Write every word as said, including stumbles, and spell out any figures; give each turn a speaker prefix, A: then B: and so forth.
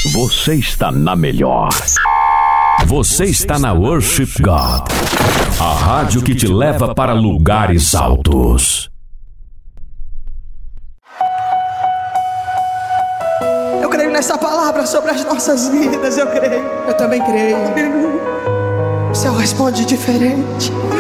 A: Você está na melhor. Você está na Worship God, a rádio que te leva para lugares altos.
B: Eu creio nessa palavra sobre as nossas vidas, eu creio. Eu também creio. O céu responde diferente.